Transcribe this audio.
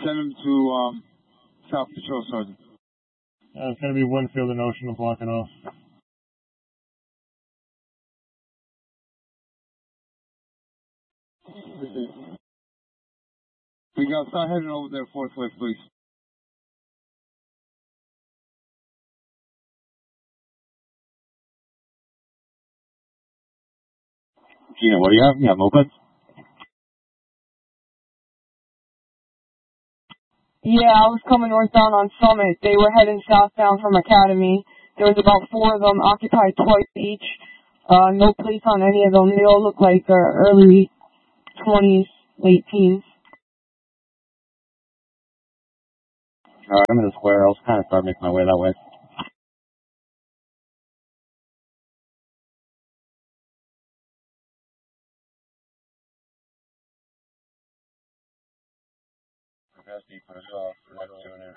Send him to South Patrol Sergeant. It's going to be Winfield and Ocean to block it off. We got start heading over there forthwith, please. Gina, what do you have? You have mopeds? Yeah, I was coming northbound on Summit. They were heading southbound from Academy. There was about 4 of them, occupied twice each. No plates on any of them. They all look like early 20s, late teens. Alright, I'm in the square. I'll kind of start making my way that way. Capacity, put us off. Neptune